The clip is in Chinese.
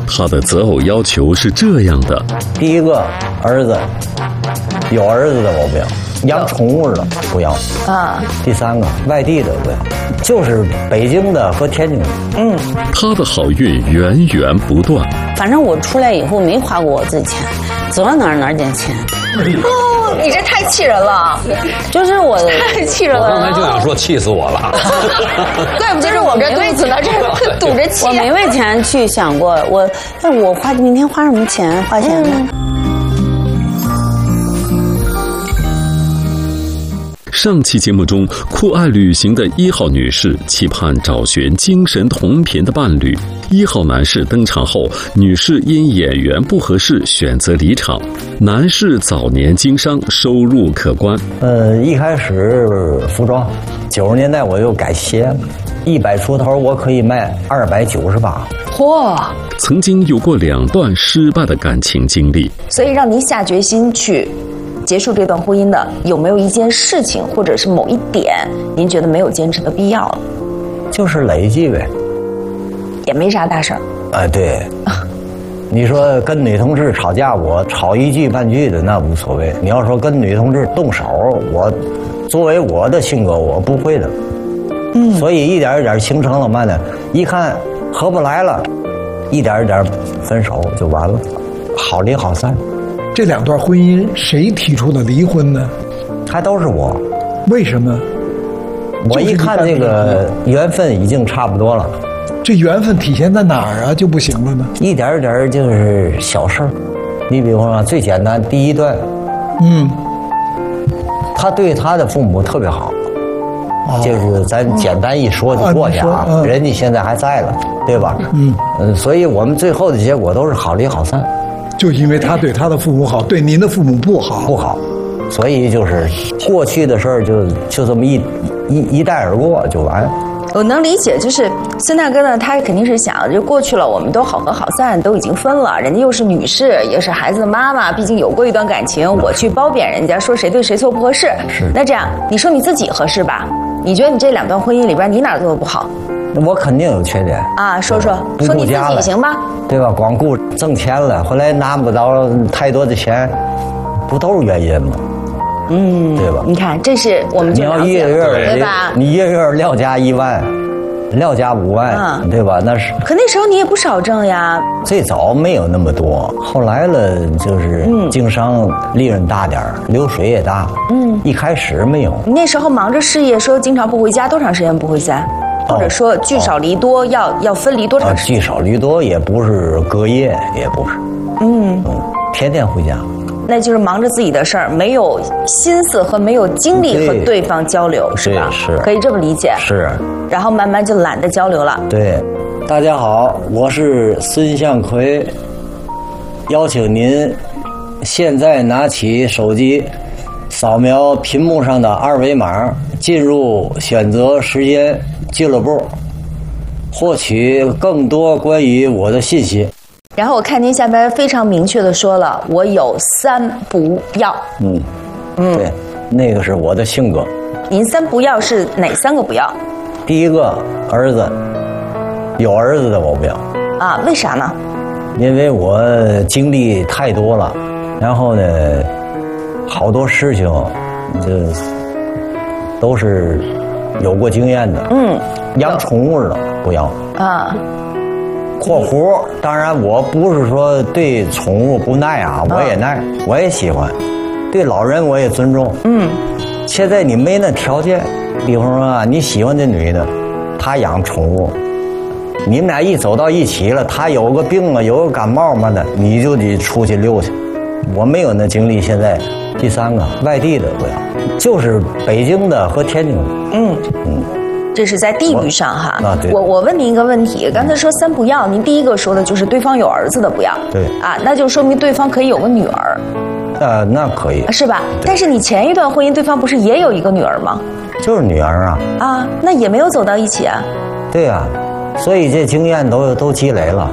他的择偶要求是这样的： 第一个，儿子，有儿子的我不要，养宠物的不要啊。第三个，外地的不要，就是北京的和天津的。 他的好运源源不断。 反正我出来以后没花过我自己钱，走到哪儿捡钱。 哦，你这太气人了， 就是我太气人了。 我刚才就想说气死我了。 怪不得是我这肚子呢，这堵着气。 我没为钱去想过，但我明天花什么钱？花钱呢？ 上期节目中，酷爱旅行的1号女士期盼找寻精神同频的伴侣。1号男士登场后，女士因演员不合适选择离场。男士早年经商，收入可观。 一开始服装，90年代我又改鞋了，100出头我可以卖298。 嚯！ 曾经有过2段失败的感情经历， 所以让您下决心去结束这段婚姻的，有没有一件事情或者是某一点，您觉得没有坚持的必要了？ 就是累计呗， 也没啥大事儿。 哎，对，你说跟女同志吵架，我吵1句半句的那无所谓。你要说跟女同志动手，我作为我的性格，我不会的。所以一点一点形成了嘛呢？一看合不来了，一点一点分手就完了，好离好散。 这2段婚姻谁提出的离婚呢？ 还都是我。 为什么？ 我一看这个缘分已经差不多了。 这缘分体现在哪儿啊？就不行了呢？ 一点一点就是小事儿。你比方说最简单，第1段，他对他的父母特别好，就是咱简单一说就过去啊。人家现在还在了，对吧？所以我们最后的结果都是好离好散。 就因为他对他的父母好，对您的父母不好， 所以就是过去的事儿就这么一带而过就完。 我能理解，就是孙大哥呢，他肯定是想，就过去了，我们都好合好散，都已经分了，人家又是女士，也是孩子的妈妈，毕竟有过一段感情，我去褒贬人家，说谁对谁错不合适。 是。 那这样，你说你自己合适吧？你觉得你这2段婚姻里边，你哪儿做的不好？ 我肯定有缺点啊，说你自己行吧？ 对吧？光顾挣钱了，后来拿不到太多的钱，不都是原因吗？对吧？ 你看，这是我们就了解了， 你要1个月对吧？ 你1个月料加1万，料加5万，对吧？那是。 可那时候你也不少挣呀。 最早没有那么多，后来了就是经商利润大点儿，流水也大。一开始没有。 你那时候忙着事业，说经常不回家，多长时间不回家？或者说聚少离多，要分离多长时间？ 聚少离多也不是隔夜，也不是。天天回家。 那就是忙着自己的事儿，没有心思和没有精力和对方交流，是吧？ 是， 可以这么理解。 是。 然后慢慢就懒得交流了。 对，大家好，我是孙向奎，邀请您现在拿起手机，扫描屏幕上的2维码，进入选择时间俱乐部，获取更多关于我的信息。 然后我看您下边非常明确的说了，我有3不要。 对，那个是我的性格。 您3不要是哪3个不要？ 第一个，儿子，有儿子的我不要。 啊，为啥呢？ 因为我经历太多了，然后呢，好多事情，这都是有过经验的。养宠物的不要。啊。括弧，当然我不是说对宠物不耐啊，我也耐，我也喜欢，对老人我也尊重。现在你没那条件，比方说啊，你喜欢这女的，她养宠物，你们俩一走到一起了，她有个病了，有个感冒嘛的，你就得出去溜去。我没有那精力。现在第3个，外地的不要，就是北京的和天津的。 这是在地域上哈。 对。 我问您一个问题，刚才说3不要，您第1个说的就是对方有儿子的不要。 对。 啊，那就说明对方可以有个女儿。 那可以。 是吧？但是你前一段婚姻，对方不是也有一个女儿吗？ 就是女儿啊。 啊，那也没有走到一起啊。 对啊，所以这经验都积累了。